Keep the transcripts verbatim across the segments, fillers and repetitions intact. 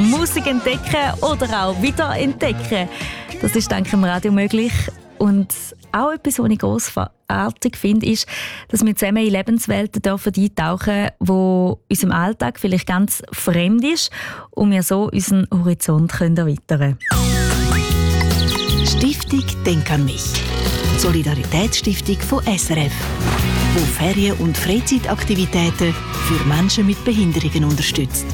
Musik entdecken oder auch wieder entdecken. Das ist, denke ich, im Radio möglich. Und auch etwas, was ich grossartig finde, ist, dass wir zusammen in Lebenswelten dürfen eintauchen, die unserem Alltag vielleicht ganz fremd ist und wir so unseren Horizont können erweitern können. Stiftung Denk an mich. Die Solidaritätsstiftung von S R F, die Ferien- und Freizeitaktivitäten für Menschen mit Behinderungen unterstützt.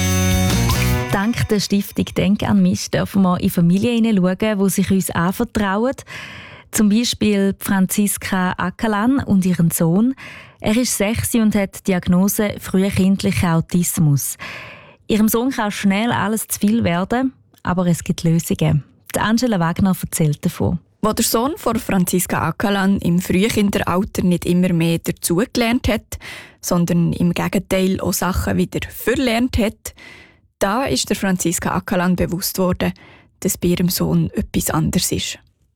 Dank der Stiftung Denk an mich dürfen wir in Familien hineinschauen, die sich uns anvertrauen. Zum Beispiel Franziska Ackerlan und ihren Sohn. Er ist sechs und hat die Diagnose frühkindlicher Autismus. Ihrem Sohn kann schnell alles zu viel werden, aber es gibt Lösungen. Die Angela Wagner erzählt davon. Wo der Sohn von Franziska Ackerlan im Frühkinderalter nicht immer mehr dazugelernt hat, sondern im Gegenteil auch Sachen wieder verlernt hat, da ist der Franziska Ackerlan bewusst worden, dass bei ihrem Sohn etwas anderes ist.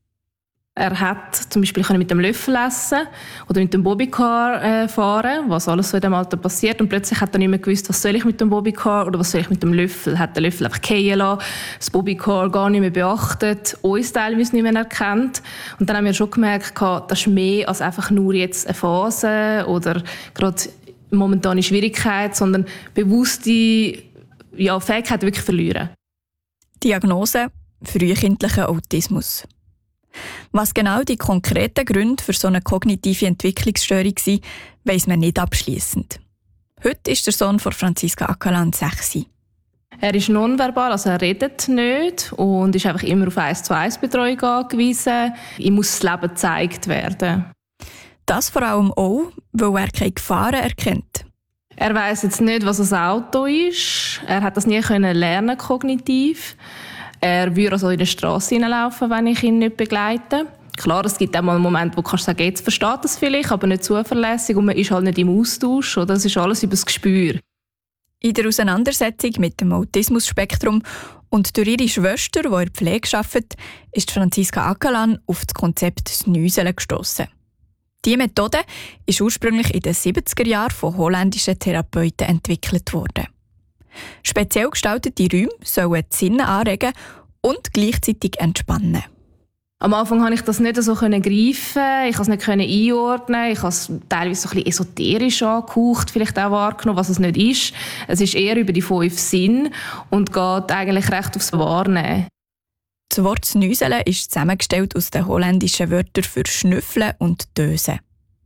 Er hat zum Beispiel mit dem Löffel essen oder mit dem Bobbycar äh, fahren, was alles so in diesem Alter passiert. Und plötzlich hat er nicht mehr gewusst, was soll ich mit dem Bobbycar oder was soll ich mit dem Löffel. Er hat den Löffel einfach fallen lassen, das Bobbycar gar nicht mehr beachtet, uns teilweise nicht mehr erkannt. Und dann haben wir schon gemerkt, das ist mehr als einfach nur jetzt eine Phase oder gerade momentane Schwierigkeit, sondern bewusste ja, Fähigkeiten wirklich verlieren. Diagnose: frühkindlicher Autismus. Was genau die konkreten Gründe für so eine kognitive Entwicklungsstörung sind, weiss man nicht abschliessend. Heute ist der Sohn von Franziska Ackerlan sechs. Er ist nonverbal, also er redet nicht und ist einfach immer auf eins zu eins Betreuung angewiesen. Ihm muss das Leben gezeigt werden. Das vor allem auch, weil er keine Gefahren erkennt. Er weiss jetzt nicht, was ein Auto ist. Er hat das nie lernen kognitiv. Er würde also in die Straße hineinlaufen, wenn ich ihn nicht begleite. Klar, es gibt auch mal einen Moment, wo du sagen, jetzt versteht das vielleicht, aber nicht zuverlässig und man ist halt nicht im Austausch. Oder? Das ist alles über das Gespür. In der Auseinandersetzung mit dem Autismus-Spektrum und durch ihre Schwester, die in der Pflege arbeitet, ist Franziska Ackerlan auf das Konzept Snüseln gestossen. Diese Methode ist ursprünglich in den siebziger Jahren von holländischen Therapeuten entwickelt worden. Speziell gestaltete Räume sollen die Sinne anregen und gleichzeitig entspannen. Am Anfang konnte ich das nicht so greifen, ich konnte es nicht einordnen, ich habe es teilweise so ein bisschen esoterisch angehaucht, vielleicht auch wahrgenommen, was es nicht ist. Es ist eher über die fünf Sinne und geht eigentlich recht aufs Wahrnehmen. Das Wort «Snüseln» ist zusammengestellt aus den holländischen Wörtern für «schnüffeln» und «dösen».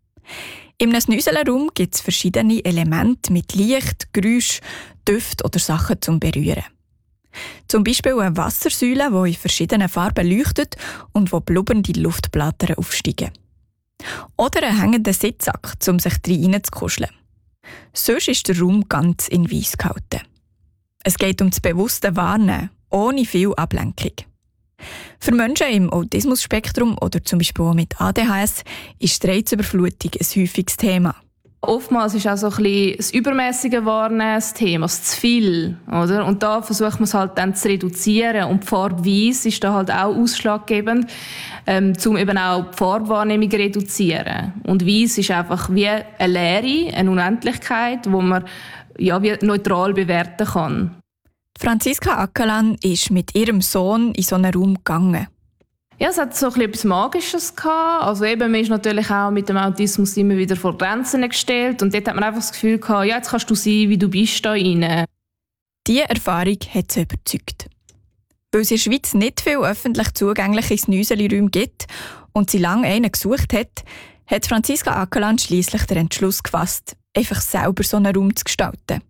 In einem Snüselraum gibt es verschiedene Elemente mit Licht, Geräusch, Düft oder Sachen zum Berühren. Zum Beispiel eine Wassersäule, die in verschiedenen Farben leuchtet und wo blubbernde Luftblätter aufsteigen. Oder einen hängenden Sitzsack, um sich reinzukuscheln. Sonst ist der Raum ganz in Weiss gehalten. Es geht um das bewusste Wahrnehmen, ohne viel Ablenkung. Für Menschen im Autismus-Spektrum oder zum Beispiel auch mit A D H S ist die Reizüberflutung ein häufiges Thema. Oftmals ist auch so ein bisschen das übermäßige Wahrnehmen das Thema, das zu viel. Oder? Und da versucht man es halt dann zu reduzieren. Und die Farbe Weiss ist da halt auch ausschlaggebend, ähm, um eben auch die Farbwahrnehmung zu reduzieren. Und Weiss ist einfach wie eine Leere, eine Unendlichkeit, die man ja, wie neutral bewerten kann. Franziska Ackerlan ist mit ihrem Sohn in so einen Raum gegangen. Ja, es hat so etwas Magisches gehabt. Also eben, man ist natürlich auch mit dem Autismus immer wieder vor Grenzen gestellt. Und dort hat man einfach das Gefühl gehabt, ja, jetzt kannst du sein, wie du bist da rein. Diese Erfahrung hat sie überzeugt. Weil es in der Schweiz nicht viele öffentlich zugängliche Snüseli-Räume gibt und sie lange einen gesucht hat, hat Franziska Ackerlan schliesslich den Entschluss gefasst, einfach selber so einen Raum zu gestalten.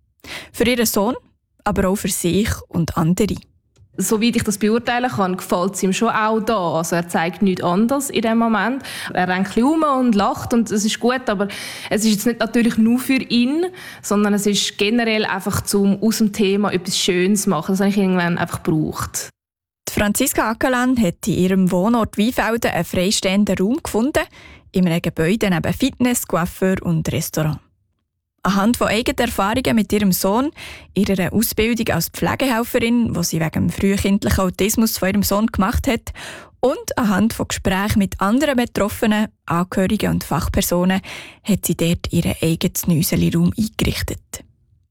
Für ihren Sohn, aber auch für sich und andere. Soweit ich das beurteilen kann, gefällt es ihm schon auch da. Also er zeigt nichts anderes in dem Moment. Er rennt um und lacht und es ist gut, aber es ist jetzt nicht natürlich nur für ihn, sondern es ist generell einfach, um aus dem Thema etwas Schönes zu machen. Das habe ich irgendwann einfach gebraucht. Franziska Ackerlan hat in ihrem Wohnort Weinfelden einen freistehenden Raum gefunden, in einem Gebäude neben Fitness, Coiffeur und Restaurant. Anhand von eigenen Erfahrungen mit ihrem Sohn, ihrer Ausbildung als Pflegehelferin, die sie wegen dem frühkindlichen Autismus von ihrem Sohn gemacht hat, und anhand von Gesprächen mit anderen Betroffenen, Angehörigen und Fachpersonen, hat sie dort ihren eigenen Snüseli-Raum eingerichtet.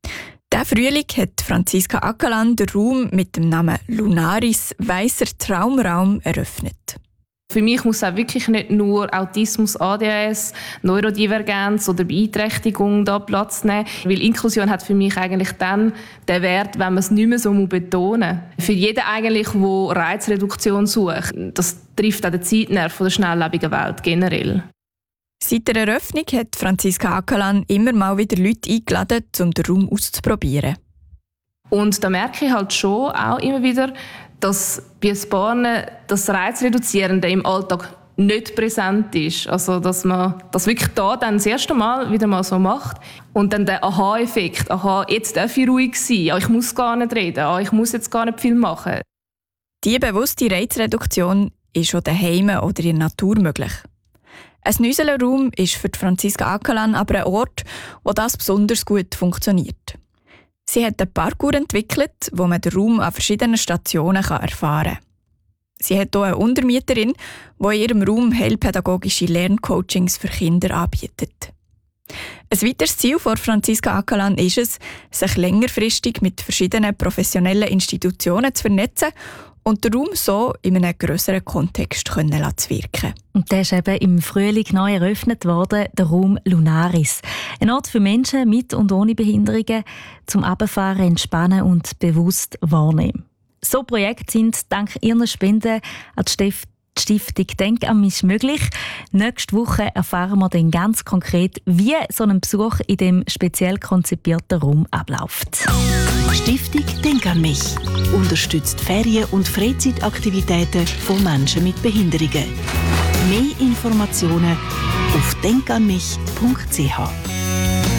Diesen Frühling hat Franziska Ackerland den Raum mit dem Namen Lunaris Weißer Traumraum eröffnet. Für mich muss auch wirklich nicht nur Autismus, A D H S, Neurodivergenz oder Beeinträchtigung da Platz nehmen. Weil Inklusion hat für mich eigentlich dann den Wert, wenn man es nicht mehr so betonen muss. Für jeden eigentlich, der Reizreduktion sucht. Das trifft auch den Zeitnerv der schnelllebigen Welt generell. Seit der Eröffnung hat Franziska Ackerland immer mal wieder Leute eingeladen, um den Raum auszuprobieren. Und da merke ich halt schon auch immer wieder, dass bei ein paar das Reizreduzierende im Alltag nicht präsent ist. Also, dass man das wirklich da dann das erste Mal wieder mal so macht und dann der Aha-Effekt, aha, jetzt darf ich ruhig sein, ah, ich muss gar nicht reden, ah, ich muss jetzt gar nicht viel machen. Diese bewusste Reizreduktion ist auch daheim oder in der Natur möglich. Ein Nüselenraum ist für Franziska Ackerland aber ein Ort, wo das besonders gut funktioniert. Sie hat einen Parkour entwickelt, wo man den Raum an verschiedenen Stationen erfahren kann. Sie hat auch eine Untermieterin, die in ihrem Raum heilpädagogische Lerncoachings für Kinder anbietet. Ein weiteres Ziel von Franziska Ackerland ist es, sich längerfristig mit verschiedenen professionellen Institutionen zu vernetzen und den Raum so in einem grösseren Kontext zu wirken. Und der ist eben im Frühling neu eröffnet worden, der Raum Lunaris. Ein Ort für Menschen mit und ohne Behinderungen, zum Runterfahren, Entspannen und bewusst wahrnehmen. So Projekte sind dank Ihren Spenden an die Stiftung «Denk an mich» möglich. Nächste Woche erfahren wir dann ganz konkret, wie so ein Besuch in dem speziell konzipierten Raum abläuft. Stiftung «Denk an mich» unterstützt Ferien- und Freizeitaktivitäten von Menschen mit Behinderungen. Mehr Informationen auf denk an mich punkt c h.